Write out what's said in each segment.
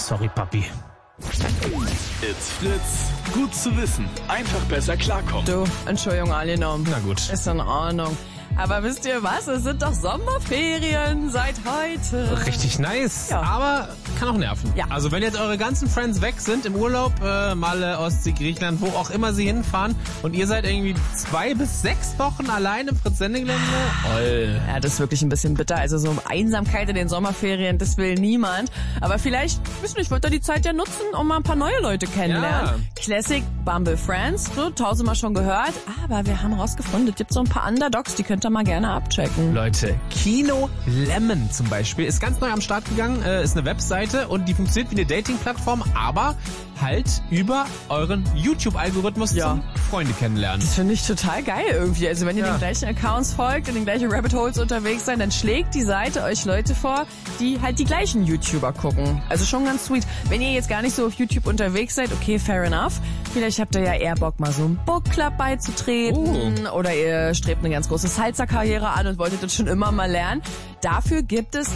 sorry, Papi. It's Fritz. Gut zu wissen. Einfach besser klarkommen. Du, Entschuldigung, angenommen. Na gut. Ist in Ordnung. Aber wisst ihr was? Es sind doch Sommerferien seit heute. Richtig nice, Ja. aber kann auch nerven. Ja. Also wenn jetzt eure ganzen Friends weg sind im Urlaub, Malle, Ostsee, Griechenland, wo auch immer sie hinfahren und ihr seid irgendwie 2 bis 6 Wochen allein im Fritz-Sendegelände, Ja, das ist wirklich ein bisschen bitter. Also so Einsamkeit in den Sommerferien, das will niemand. Aber vielleicht, wissen nicht, wollt ihr die Zeit ja nutzen, um mal ein paar neue Leute kennenlernen. Ja. Classic Bumble Friends, so 1000-mal schon gehört. Aber wir haben rausgefunden, es gibt so ein paar Underdogs, die könnt ihr mal gerne abchecken. Leute, Kino Lemon zum Beispiel ist ganz neu am Start gegangen, ist eine Webseite und die funktioniert wie eine Dating-Plattform, aber halt über euren YouTube-Algorithmus Ja. zum Freunde kennenlernen. Das finde ich total geil irgendwie. Also wenn ihr Ja. den gleichen Accounts folgt, in den gleichen Rabbit Holes unterwegs seid, dann schlägt die Seite euch Leute vor, die halt die gleichen YouTuber gucken. Also schon ganz sweet. Wenn ihr jetzt gar nicht so auf YouTube unterwegs seid, okay, fair enough. Vielleicht habt ihr ja eher Bock, mal so einem Book Club beizutreten. Oder ihr strebt eine ganz große Salsa-Karriere an und wolltet das schon immer mal lernen. Dafür gibt es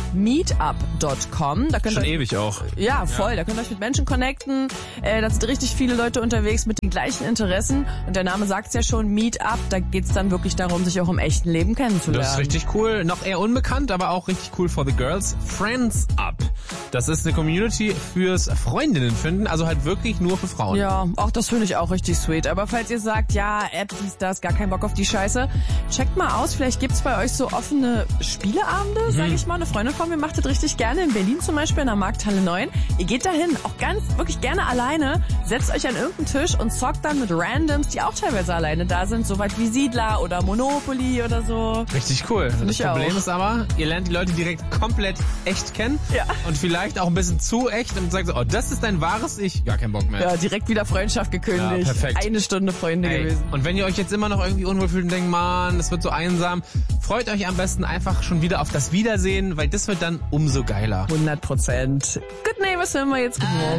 meetup.com. Da könnt Schon ihr ewig auch. Ja, voll. Da könnt ihr euch mit Menschen connecten. Da sind richtig viele Leute unterwegs mit den gleichen Interessen. Und der Name sagt's ja schon, Meetup. Da geht's dann wirklich darum, sich auch im echten Leben kennenzulernen. Das ist richtig cool. Noch eher unbekannt, aber auch richtig cool for the girls. Friends Up. Das ist eine Community fürs Freundinnen finden, also halt wirklich nur für Frauen. Ja, auch das finde ich auch richtig sweet. Aber falls ihr sagt, ja, App, dies, das, gar keinen Bock auf die Scheiße, checkt mal aus. Vielleicht gibt's bei euch so offene Spieleabende, sag ich mal. Eine Freundin von mir macht das richtig gerne in Berlin zum Beispiel in der Markthalle 9. Ihr geht dahin, auch wirklich gerne alleine, setzt euch an irgendeinen Tisch und zockt dann mit Randoms, die auch teilweise alleine da sind, so weit wie Siedler oder Monopoly oder so. Richtig cool. Das ich Problem auch. ist aber, ihr lernt die Leute direkt komplett echt kennen. Ja. Und vielleicht auch ein bisschen zu echt und sagt so, oh, das ist dein wahres Ich. Gar keinen Bock mehr. Ja, direkt wieder Freundschaft gekündigt. Ja, perfekt. 1 Stunde Freunde Ey, gewesen. und wenn ihr euch jetzt immer noch irgendwie unwohl fühlt und denkt, man, das wird so einsam, freut euch am besten einfach schon wieder auf das Wiedersehen, weil das wird dann umso geiler. 100%. Good neighbors hören wir jetzt. Guten Morgen.